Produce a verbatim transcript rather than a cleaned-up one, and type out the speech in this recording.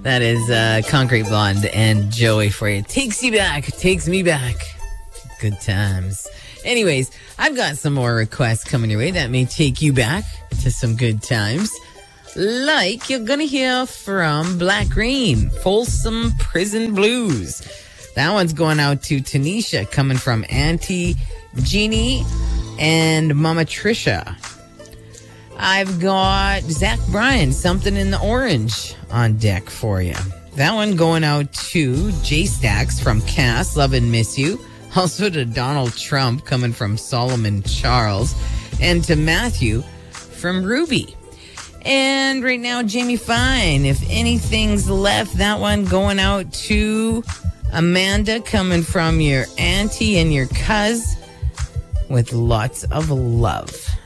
That is uh, Concrete Blonde and Joey for you. Takes you back, takes me back. Good times. Anyways, I've got some more requests coming your way that may take you back to some good times. Like you're going to hear from Black Green, Folsom Prison Blues. That one's going out to Tanisha, coming from Auntie Jeannie and Mama Trisha. I've got Zach Bryan, Something in the Orange on deck for you. That one going out to J Stacks from Cass, Love and Miss You. Also to Donald Trump, coming from Solomon Charles. And to Matthew from Ruby. And right now, Jamie Fine, If Anything's Left. That one going out to Amanda, coming from your auntie and your cuz, with lots of love.